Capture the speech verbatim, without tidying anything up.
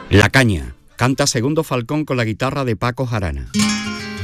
La caña, canta Segundo Falcón con la guitarra de Paco Jarana.